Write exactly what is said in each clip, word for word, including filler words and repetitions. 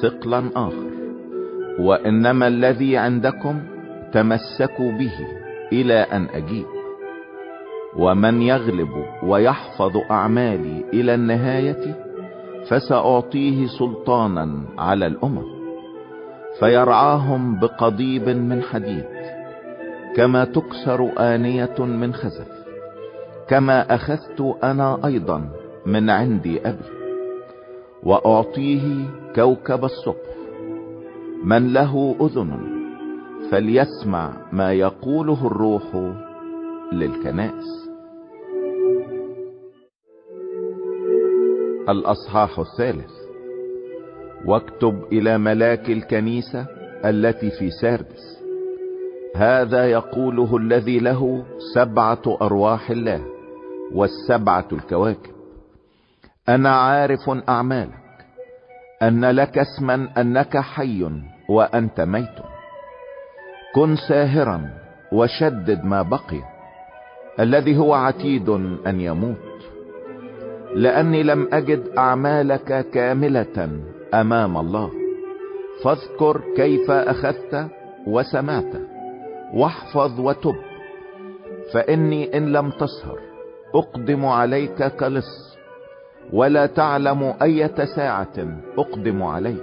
ثقلا آخر، وإنما الذي عندكم تمسكوا به إلى أن أجيب. ومن يغلب ويحفظ أعمالي إلى النهاية فسأعطيه سلطانا على الأمم، فيرعاهم بقضيب من حديد، كما تكسر آنية من خزف، كما أخذت أنا أيضا من عندي أبي. وأعطيه كوكب الصبح. من له أذن فليسمع ما يقوله الروح للكنائس. الأصحاح الثالث. واكتب إلى ملاك الكنيسة التي في ساردس: هذا يقوله الذي له سبعة أرواح الله والسبعة الكواكب: أنا عارف أعمالك، أن لك اسما أنك حي وأنت ميت. كن ساهرا وشدد ما بقي، الذي هو عتيد أن يموت، لأني لم أجد أعمالك كاملة أمام الله. فاذكر كيف أخذت وسمعت، واحفظ وتب. فإني إن لم تسهر أقدم عليك كلص، ولا تعلم أية ساعة أقدم عليك.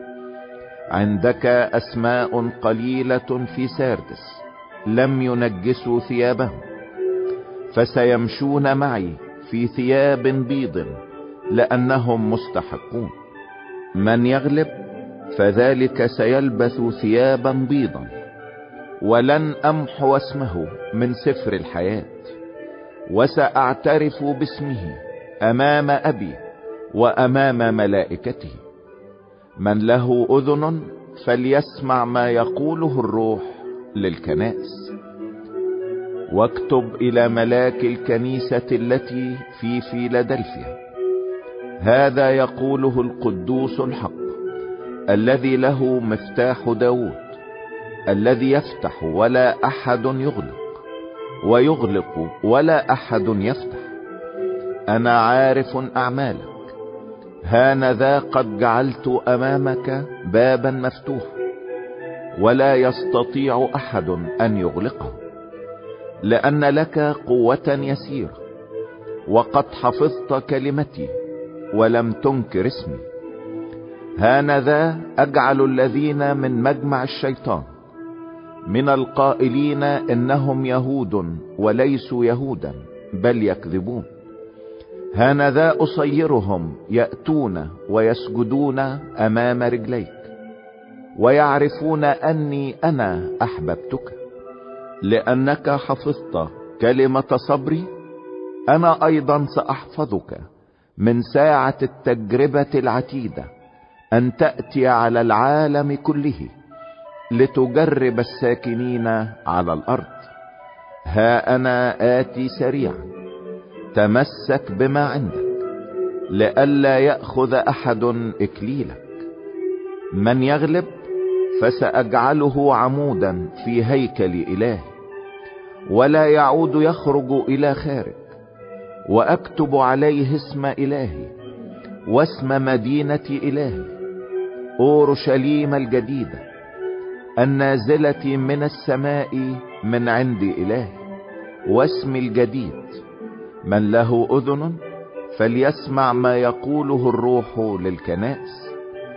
عندك أسماء قليلة في ساردس لم ينجسوا ثيابهم، فسيمشون معي في ثياب بيض، لأنهم مستحقون. من يغلب فذلك سيلبث ثيابا بيضا، ولن أمحو اسمه من سفر الحياة، وسأعترف باسمه أمام أبي وأمام ملائكته. من له أذن فليسمع ما يقوله الروح للكنائس. واكتب إلى ملاك الكنيسة التي في فيلادلفيا: هذا يقوله القدوس الحق، الذي له مفتاح داود، الذي يفتح ولا أحد يغلق، ويغلق ولا أحد يفتح. أنا عارف أعمالك، هانذا قد جعلت أمامك بابا مفتوحا، ولا يستطيع أحد أن يغلقه، لأن لك قوة يسيرة، وقد حفظت كلمتي ولم تنكر اسمي. هانذا أجعل الذين من مجمع الشيطان، من القائلين إنهم يهود وليسوا يهودا بل يكذبون، هانذا أصيرهم يأتون ويسجدون أمام رجليك، ويعرفون أني أنا أحببتك، لأنك حفظت كلمة صبري. أنا أيضا سأحفظك من ساعة التجربة العتيدة أن تأتي على العالم كله، لتجرب الساكنين على الأرض. ها أنا آتي سريعا، تمسك بما عندك، لئلا يأخذ أحد إكليلك. من يغلب فسأجعله عمودا في هيكل إلهي، ولا يعود يخرج إلى خارج. وأكتب عليه اسم إلهي واسم مدينة إلهي، أورشليم الجديدة النازلة من السماء من عند إلهي، واسم الجديد. من له أذن فليسمع ما يقوله الروح للكنائس.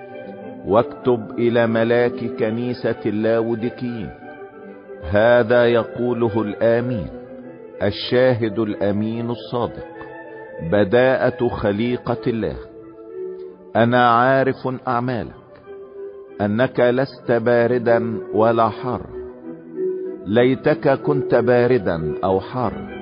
واكتب إلى ملاك كنيسة اللاوديكيين: هذا يقوله الآمين، الشاهد الأمين الصادق، بداءة خليقة الله: أنا عارف أعمالك، أنك لست باردا ولا حارا. ليتك كنت باردا أو حارا،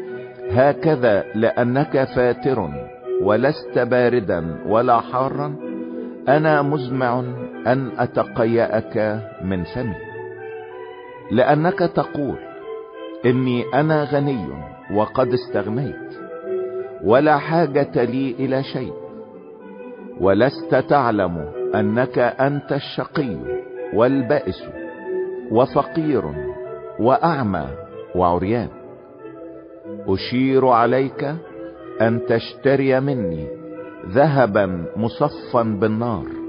هكذا لأنك فاتر ولست باردا ولا حارا، أنا مزمع أن أتقيأك من فمي. لأنك تقول: إني أنا غني وقد استغنيت، ولا حاجة لي إلى شيء، ولست تعلم أنك أنت الشقي والبائس وفقير وأعمى وعريان. أشير عليك أن تشتري مني ذهبا مصفا بالنار،